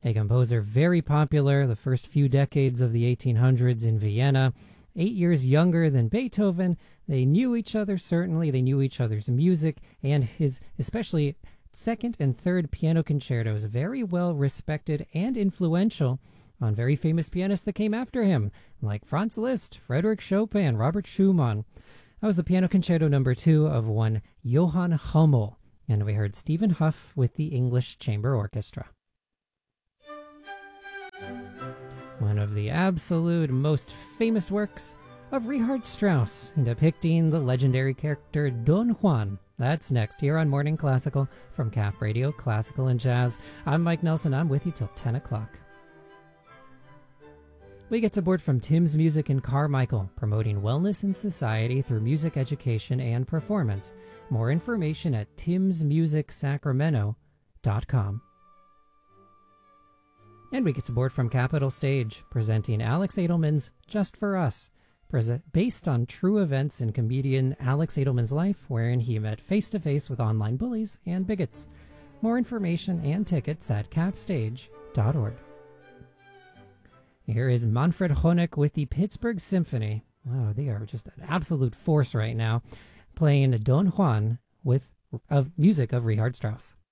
a composer very popular the first few decades of the 1800s in Vienna. 8 years younger than Beethoven. They knew each other, certainly. They knew each other's music, and his especially second and third piano concertos, very well respected and influential on very famous pianists that came after him, like Franz Liszt, Frédéric Chopin, Robert Schumann. That was the Piano Concerto No. 2 of one Johann Hummel, and we heard Stephen Hough with the English Chamber Orchestra. One of the absolute most famous works of Richard Strauss, depicting the legendary character Don Juan. That's next here on Morning Classical from Cap Radio Classical and Jazz. I'm Mike Nelson. I'm with you till 10 o'clock. We get support from Tim's Music in Carmichael, promoting wellness in society through music education and performance. More information at timsmusicsacramento.com. And we get support from Capitol Stage, presenting Alex Edelman's Just for Us, based on true events in comedian Alex Edelman's life, wherein he met face-to-face with online bullies and bigots. More information and tickets at capstage.org. Here is Manfred Honeck with the Pittsburgh Symphony. Oh, they are just an absolute force right now, playing Don Juan with music of Richard Strauss.